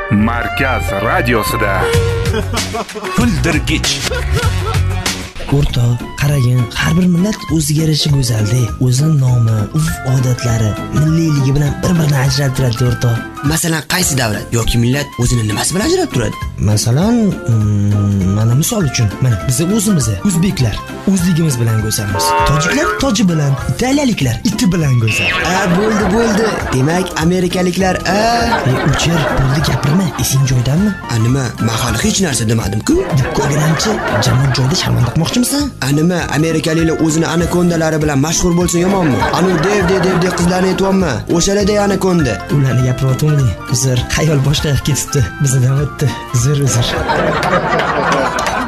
Markaz radiosida Kuldirgich. O'rta, qaragin, har bir millat o'ziga yarasha go'zaldi. O'zining nomi, urf-odatlari, milliyligi bilan bir-birini ajralib turadi, o'rta. Masalan, qaysi davlat yoki millat o'zini nimasi bilan ajralib turadi? Masalan, mana misol uchun, mana biz o'zimiz, o'zbeklar o'zligimiz bilan go'zalmiz. Tojiklar toji bilan, italiyaliklar iti bilan go'zal. Bo'ldi. Demak, amerikaliklar Uchir, bo'ldi gapirma. Esing joydami? Nima, men hali hech narsa demadim-ku. Deb ko'rganimcha, jamoat joyida sharmanda qilmoqchimisan? Nima, amerikaliklar o'zini anakondalari bilan mashhur bo'lsa yomonmi? Anu dev qizlarni aytayapman. O'shalarda anakonda. Ularni gapiryaptimi? Uzr, xayol boshqa yoqqa ketibdi. Bizdan o'tdi. Uzr.